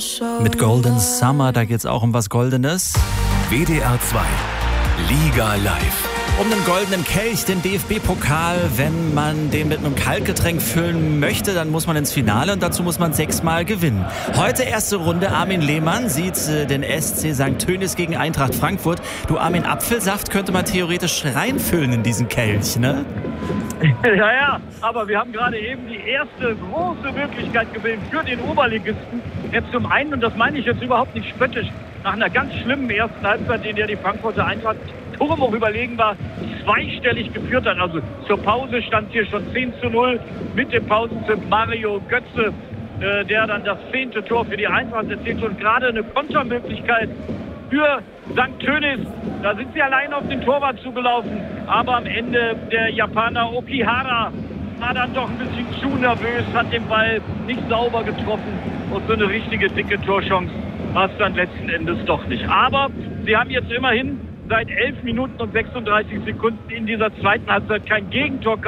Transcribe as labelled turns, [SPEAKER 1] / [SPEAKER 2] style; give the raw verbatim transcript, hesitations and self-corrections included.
[SPEAKER 1] Mit Golden Summer, da geht's auch um was Goldenes.
[SPEAKER 2] W D R zwei Liga live.
[SPEAKER 1] Um den goldenen Kelch, den D F B-Pokal. Wenn man den mit einem Kaltgetränk füllen möchte, dann muss man ins Finale und dazu muss man sechsmal gewinnen. Heute erste Runde. Armin Lehmann sieht äh, den S C Sankt Tönis gegen Eintracht Frankfurt. Du Armin, Apfelsaft könnte man theoretisch reinfüllen in diesen Kelch, ne?
[SPEAKER 3] Ja, ja, aber wir haben gerade eben die erste große Möglichkeit gewählt für den Oberligisten. Jetzt zum einen, und das meine ich jetzt überhaupt nicht spöttisch, nach einer ganz schlimmen ersten Halbzeit, in der die Frankfurter Eintracht turmhoch überlegen war, zweistellig geführt hat. Also zur Pause stand hier schon zehn zu null mit dem Pausentipp Mario Götze, äh, der dann das zehnte Tor für die Eintracht erzielt. Und gerade eine Kontermöglichkeit für Sankt Tönis. Da sind sie allein auf den Torwart zugelaufen. Aber am Ende der Japaner Okihara war dann doch ein bisschen zu nervös, hat den Ball nicht sauber getroffen. Und so eine richtige dicke Torchance war es dann letzten Endes doch nicht. Aber sie haben jetzt immerhin seit elf Minuten und sechsunddreißig Sekunden in dieser zweiten Halbzeit kein Gegentor